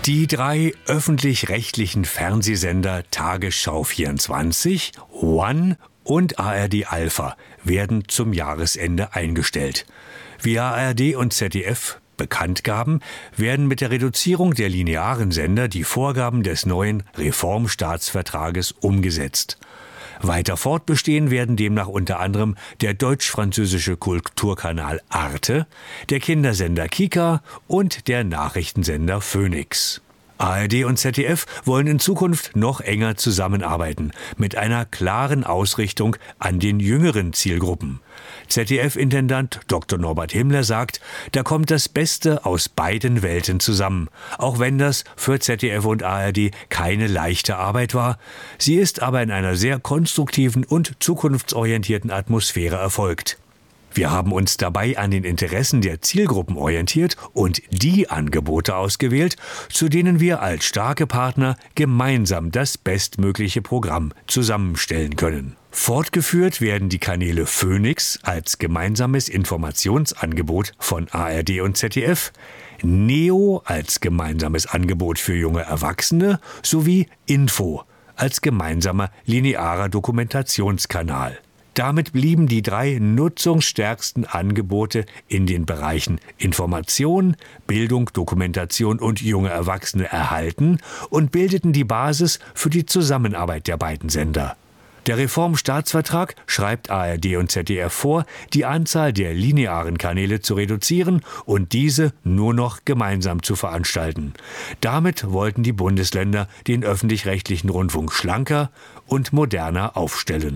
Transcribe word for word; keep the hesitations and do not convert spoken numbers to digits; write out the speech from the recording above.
Die drei öffentlich-rechtlichen Fernsehsender Tagesschau vierundzwanzig, One und A R D Alpha werden zum Jahresende eingestellt. Wie A R D und Z D F bekannt gaben, werden mit der Reduzierung der linearen Sender die Vorgaben des neuen Reformstaatsvertrages umgesetzt. Weiter fortbestehen werden demnach unter anderem der deutsch-französische Kulturkanal Arte, der Kindersender Kika und der Nachrichtensender Phoenix. A R D und Z D F wollen in Zukunft noch enger zusammenarbeiten, mit einer klaren Ausrichtung an den jüngeren Zielgruppen. Z D F-Intendant Doktor Norbert Himmler sagt, da kommt das Beste aus beiden Welten zusammen, auch wenn das für Z D F und A R D keine leichte Arbeit war. Sie ist aber in einer sehr konstruktiven und zukunftsorientierten Atmosphäre erfolgt. Wir haben uns dabei an den Interessen der Zielgruppen orientiert und die Angebote ausgewählt, zu denen wir als starke Partner gemeinsam das bestmögliche Programm zusammenstellen können. Fortgeführt werden die Kanäle Phoenix als gemeinsames Informationsangebot von A R D und Z D F, Neo als gemeinsames Angebot für junge Erwachsene sowie Info als gemeinsamer linearer Dokumentationskanal. Damit blieben die drei nutzungsstärksten Angebote in den Bereichen Information, Bildung, Dokumentation und junge Erwachsene erhalten und bildeten die Basis für die Zusammenarbeit der beiden Sender. Der Reformstaatsvertrag schreibt A R D und Z D F vor, die Anzahl der linearen Kanäle zu reduzieren und diese nur noch gemeinsam zu veranstalten. Damit wollten die Bundesländer den öffentlich-rechtlichen Rundfunk schlanker und moderner aufstellen.